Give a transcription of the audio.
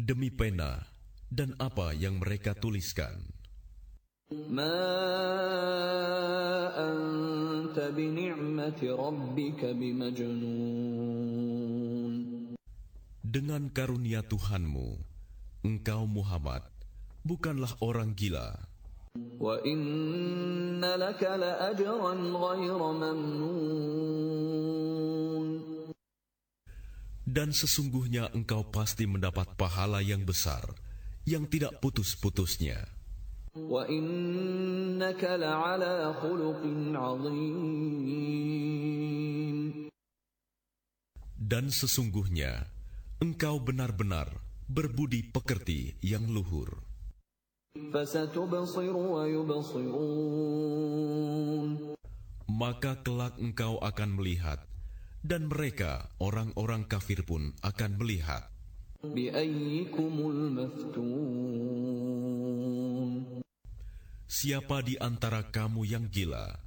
demi pena dan apa yang mereka tuliskan. Ma anta bini'mati rabbika bimajnun. Dengan karunia Tuhanmu, engkau Muhammad bukanlah orang gila. Wa inna laka la ajran ghayra mamnun. Dan sesungguhnya engkau pasti mendapat pahala yang besar, yang tidak putus-putusnya. Wa innaka la'ala khuluqin 'azim. Dan sesungguhnya engkau benar-benar berbudi pekerti yang luhur. Fasatubsiru wa yubsirun. Maka kelak engkau akan melihat, dan mereka, orang-orang kafir pun akan melihat. Biayyikumul maftun. Siapa di antara kamu yang gila?